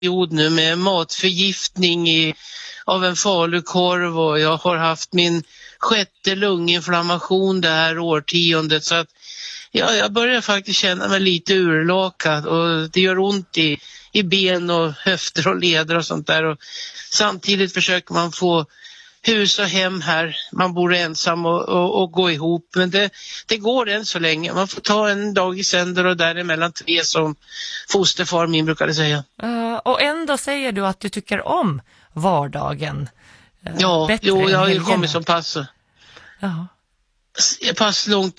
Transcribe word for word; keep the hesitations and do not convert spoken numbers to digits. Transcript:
period nu med matförgiftning i, av en falukorv, och jag har haft min sjätte lunginflammation det här årtiondet, så att ja, jag börjar faktiskt känna mig lite urlakad och det gör ont i, i ben och höfter och leder och sånt där, och samtidigt försöker man få hus och hem här. Man bor ensam och, och, och gå ihop. Men det, det går än så länge. Man får ta en dag i sänder och däremellan tre, som fosterfar min brukade säga. Uh, och ändå säger du att du tycker om vardagen. Uh, ja, jo, jag har ju kommit som pass. Uh. Pass långt